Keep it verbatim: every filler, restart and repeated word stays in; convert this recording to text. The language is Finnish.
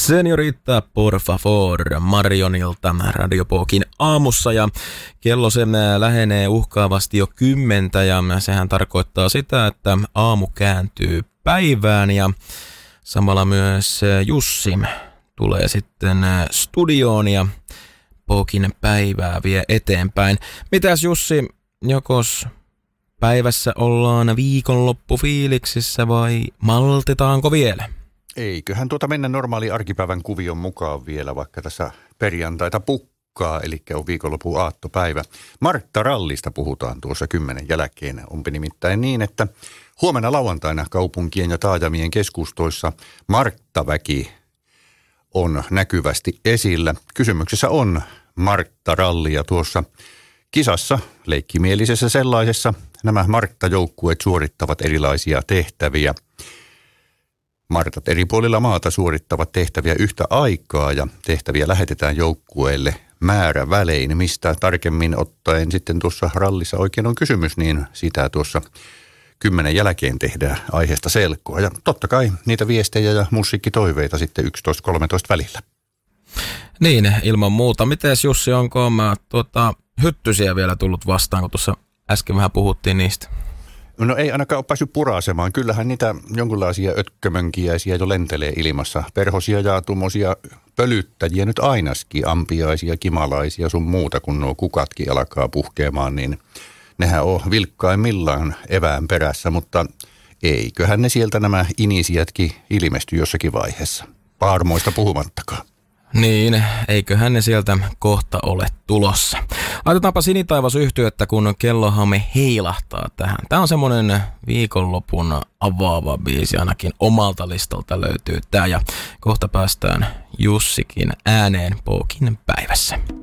Señorita, por favor, Marionilta Radio Pookin aamussa ja kello se lähenee uhkaavasti jo kymmentä ja sehän tarkoittaa sitä, että aamu kääntyy päivään ja samalla myös Jussi tulee sitten studioon ja Pookin päivää vie eteenpäin. Mitäs Jussi, jokos päivässä ollaan viikonloppufiiliksissä vai maltetaanko vielä? Eiköhän tuota mennä normaali arkipäivän kuvion mukaan vielä, vaikka tässä perjantaita pukkaa, eli on viikonlopun aattopäivä. Martta Rallista puhutaan tuossa kymmenen jälkeen. Onpi nimittäin niin, että huomenna lauantaina kaupunkien ja taajamien keskustoissa Martta-väki on näkyvästi esillä. Kysymyksessä on Martta Ralli ja tuossa kisassa, leikkimielisessä sellaisessa, nämä Martta-joukkueet suorittavat erilaisia tehtäviä. Martat eri puolilla maata suorittavat tehtäviä yhtä aikaa ja tehtäviä lähetetään joukkueelle määrävälein. Mistä tarkemmin ottaen sitten tuossa rallissa oikein on kysymys, niin sitä tuossa kymmenen jälkeen tehdään aiheesta selkoa. Ja totta kai niitä viestejä ja musiikkitoiveita sitten yksitoista kolmetoista välillä. Niin, ilman muuta. Mites Jussi, onko mä, tuota, hyttysiä vielä tullut vastaan, kun tuossa äsken vähän puhuttiin niistä? No ei ainakaan ole päässyt purasemaan. Kyllähän niitä jonkinlaisia ötkömönkiäisiä jo lentelee ilmassa. Perhosia ja tuommoisia pölyttäjiä nyt ainakin, ampiaisia, kimalaisia sun muuta, kun nuo kukatkin alkaa puhkeamaan, niin nehän on vilkkaimmillaan evään perässä, mutta eiköhän ne sieltä nämä inisijätkin ilmesty jossakin vaiheessa. Paarmoista puhumattakaan. Niin, eiköhän ne sieltä kohta ole tulossa. Laitetaanpa Sinitaivas yhtyettä, kun kellohamme heilahtaa tähän. Tämä on semmoinen viikonlopun avaava biisi, ainakin omalta listalta löytyy tää. Ja kohta päästään Jussikin ääneen Pookin päivässä.